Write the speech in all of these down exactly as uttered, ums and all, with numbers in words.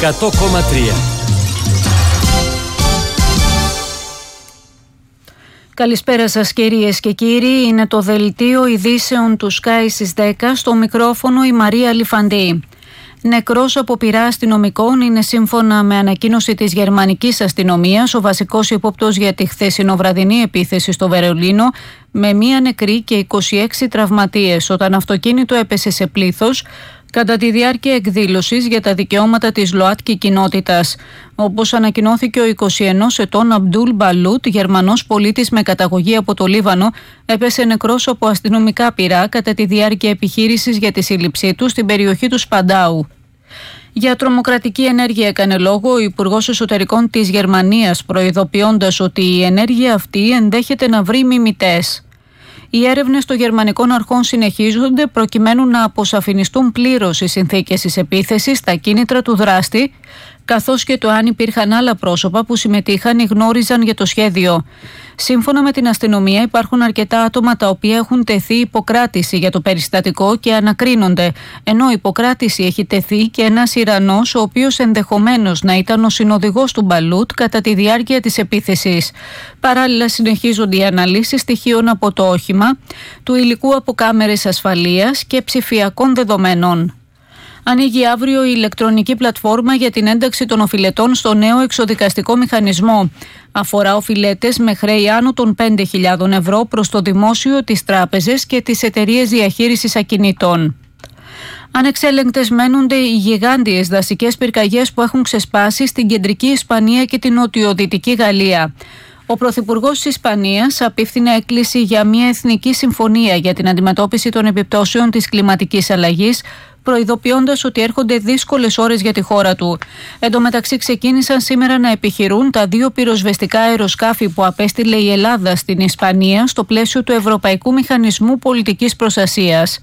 εκατό κόμμα τρία. Καλησπέρα σας κυρίες και κύριοι, είναι το δελτίο ειδήσεων του Sky στις δέκα, στο μικρόφωνο η Μαρία Λιφαντή. Νεκρός από πειρά αστυνομικών είναι, σύμφωνα με ανακοίνωση της γερμανικής αστυνομίας, ο βασικός υπόπτος για τη χθεσινοβραδινή επίθεση στο Βερολίνο, με μία νεκρή και είκοσι έξι τραυματίες όταν αυτοκίνητο έπεσε σε πλήθος κατά τη διάρκεια εκδήλωσης για τα δικαιώματα της ΛΟΑΤΚΙ κοινότητας. Όπως ανακοινώθηκε, ο είκοσι ενός ετών Αμπτούλ Μπαλούτ, Γερμανός πολίτης με καταγωγή από το Λίβανο, έπεσε νεκρός από αστυνομικά πυρά κατά τη διάρκεια επιχείρησης για τη σύλληψή του στην περιοχή του Σπαντάου. Για τρομοκρατική ενέργεια έκανε λόγο ο Υπουργός Εσωτερικών της Γερμανίας, προειδοποιώντας ότι η ενέργεια αυτή ενδέχεται να βρει μιμητές. Οι έρευνες των γερμανικών αρχών συνεχίζονται προκειμένου να αποσαφινιστούν πλήρως οι συνθήκες της επίθεσης, τα κίνητρα του δράστη, καθώς και το αν υπήρχαν άλλα πρόσωπα που συμμετείχαν ή γνώριζαν για το σχέδιο. Σύμφωνα με την αστυνομία, υπάρχουν αρκετά άτομα τα οποία έχουν τεθεί υποκράτηση για το περιστατικό και ανακρίνονται, ενώ υποκράτηση έχει τεθεί και ένας Ιρανός, ο οποίος ενδεχομένως να ήταν ο συνοδηγός του Μπαλούτ κατά τη διάρκεια της επίθεσης. Παράλληλα, συνεχίζονται οι αναλύσεις στοιχείων από το όχημα, του υλικού από κάμερες ασφαλείας και ψηφιακών δεδομένων. Ανοίγει αύριο η ηλεκτρονική πλατφόρμα για την ένταξη των οφειλετών στο νέο εξοδικαστικό μηχανισμό. Αφορά οφειλέτες με χρέη άνω των πέντε χιλιάδες ευρώ προς το δημόσιο, τις τράπεζες και τις εταιρείες διαχείρισης ακινήτων. Ανεξέλεγκτες μένονται οι γιγάντιες δασικές πυρκαγιές που έχουν ξεσπάσει στην κεντρική Ισπανία και την νοτιοδυτική Γαλλία. Ο Πρωθυπουργός της Ισπανίας απίφθινε έκκληση για μια εθνική συμφωνία για την αντιμετώπιση των επιπτώσεων της κλιματικής αλλαγής, προειδοποιώντας ότι έρχονται δύσκολες ώρες για τη χώρα του. Εν τω μεταξύ, ξεκίνησαν σήμερα να επιχειρούν τα δύο πυροσβεστικά αεροσκάφη που απέστειλε η Ελλάδα στην Ισπανία στο πλαίσιο του Ευρωπαϊκού Μηχανισμού Πολιτικής Προστασίας.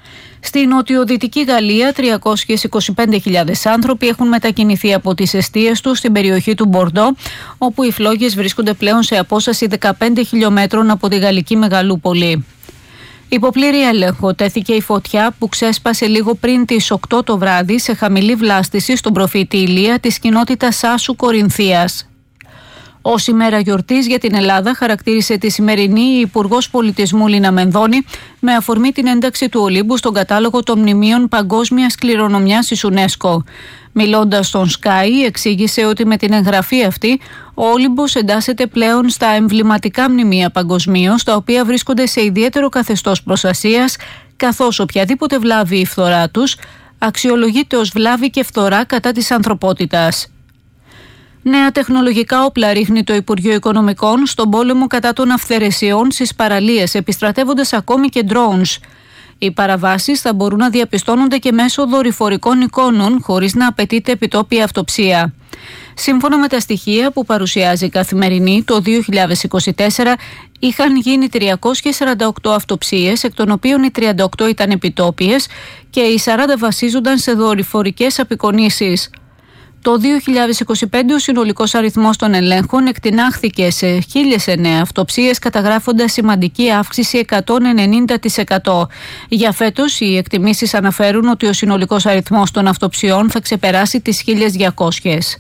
Στη νοτιοδυτική Γαλλία, τριακόσιες είκοσι πέντε χιλιάδες άνθρωποι έχουν μετακινηθεί από τις εστίες τους στην περιοχή του Μπορντό, όπου οι φλόγες βρίσκονται πλέον σε απόσταση δεκαπέντε χιλιομέτρων από τη γαλλική μεγαλούπολη. Υπό πλήρη έλεγχο τέθηκε η φωτιά που ξέσπασε λίγο πριν τις οκτώ το βράδυ σε χαμηλή βλάστηση στον προφήτη Ηλία της κοινότητας Άσου Κορινθίας. Ως ημέρα γιορτής για την Ελλάδα χαρακτήρισε τη σημερινή η Υπουργός Πολιτισμού Λίνα Μενδώνη με αφορμή την ένταξη του Ολύμπου στον κατάλογο των μνημείων παγκόσμιας κληρονομιάς της UNESCO. Μιλώντας στον Sky, εξήγησε ότι με την εγγραφή αυτή ο Όλυμπος εντάσσεται πλέον στα εμβληματικά μνημεία παγκοσμίως, τα οποία βρίσκονται σε ιδιαίτερο καθεστώς προστασίας, καθώς οποιαδήποτε βλάβη ή φθορά τους αξιολογείται ως βλάβη και φθορά κατά της ανθρωπότητας. Νέα τεχνολογικά όπλα ρίχνει το Υπουργείο Οικονομικών στον πόλεμο κατά των αυθαιρεσιών στις παραλίες, επιστρατεύοντας ακόμη και drones. Οι παραβάσεις θα μπορούν να διαπιστώνονται και μέσω δορυφορικών εικόνων, χωρίς να απαιτείται επιτόπια αυτοψία. Σύμφωνα με τα στοιχεία που παρουσιάζει η Καθημερινή, το δύο χιλιάδες είκοσι τέσσερα είχαν γίνει τριακόσιες σαράντα οκτώ αυτοψίες, εκ των οποίων οι τριάντα οκτώ ήταν επιτόπιες και οι σαράντα βασίζονταν σε δορυφορικές απεικονίσεις. Το δύο χιλιάδες είκοσι πέντε ο συνολικός αριθμός των ελέγχων εκτινάχθηκε σε χίλιες εννέα αυτοψίες, καταγράφοντας σημαντική αύξηση εκατόν ενενήντα τοις εκατό. Για φέτος οι εκτιμήσεις αναφέρουν ότι ο συνολικός αριθμός των αυτοψιών θα ξεπεράσει τις χίλιες διακόσιες.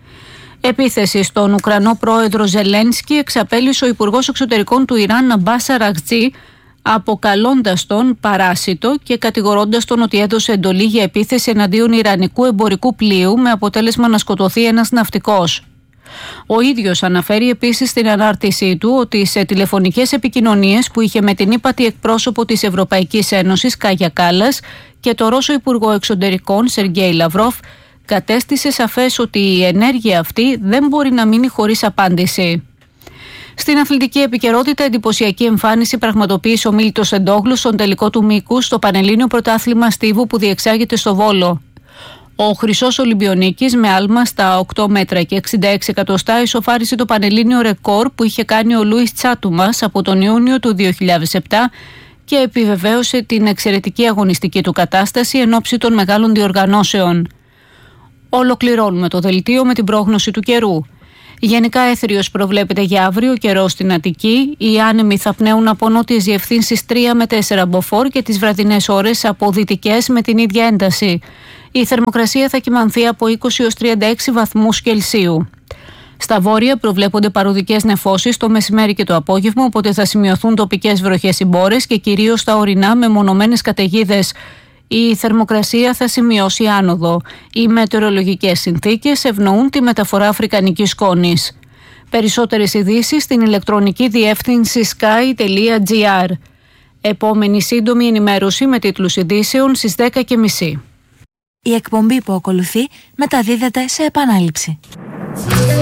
Επίθεση στον Ουκρανό πρόεδρο Ζελένσκι εξαπέλυσε ο Υπουργός Εξωτερικών του Ιράν Αμπάς Αραγτζή, αποκαλώντας τον παράσιτο και κατηγορώντας τον ότι έδωσε εντολή για επίθεση εναντίον ιρανικού εμπορικού πλοίου με αποτέλεσμα να σκοτωθεί ένας ναυτικός. Ο ίδιος αναφέρει επίσης στην ανάρτησή του ότι σε τηλεφωνικές επικοινωνίες που είχε με την ύπατη εκπρόσωπο της Ευρωπαϊκής Ένωσης Κάγια Κάλλας και το Ρώσο Υπουργό Εξωτερικών Σεργέη Λαυρόφ, κατέστησε σαφές ότι η ενέργεια αυτή δεν μπορεί να μείνει χωρίς απάντηση. Στην αθλητική επικαιρότητα, εντυπωσιακή εμφάνιση πραγματοποίησε ο Μίλτος Εντόγλου στον τελικό του μήκου στο Πανελλήνιο Πρωτάθλημα Στίβου που διεξάγεται στο Βόλο. Ο Χρυσός Ολυμπιονίκης με άλμα στα οκτώ μέτρα και εξήντα έξι εκατοστά ισοφάρισε το πανελλήνιο ρεκόρ που είχε κάνει ο Λούις Τσάτουμας από τον Ιούνιο του δύο χιλιάδες επτά και επιβεβαίωσε την εξαιρετική αγωνιστική του κατάσταση εν ώψη των μεγάλων διοργανώσεων. Ολοκληρώνουμε το δελτίο με την πρόγνωση του καιρού. Γενικά έθριος προβλέπεται για αύριο, καιρό στην Αττική. Οι άνεμοι θα πνέουν από νότιες διευθύνσεις τρία με τέσσερα μποφόρ και τις βραδινές ώρες από δυτικές με την ίδια ένταση. Η θερμοκρασία θα κυμανθεί από είκοσι έως τριάντα έξι βαθμούς Κελσίου. Στα βόρεια προβλέπονται παροδικές νεφώσεις το μεσημέρι και το απόγευμα, οπότε θα σημειωθούν τοπικές βροχές ή μπόρες και κυρίως στα ορεινά με μονομένες καταιγίδες. Η θερμοκρασία θα σημειώσει άνοδο. Οι μετεωρολογικές συνθήκες ευνοούν τη μεταφορά αφρικανικής σκόνης. Περισσότερες ειδήσεις στην ηλεκτρονική διεύθυνση sky τελεία gr. Επόμενη σύντομη ενημέρωση με τίτλους ειδήσεων στις δέκα και μισή. Η εκπομπή που ακολουθεί μεταδίδεται σε επανάληψη.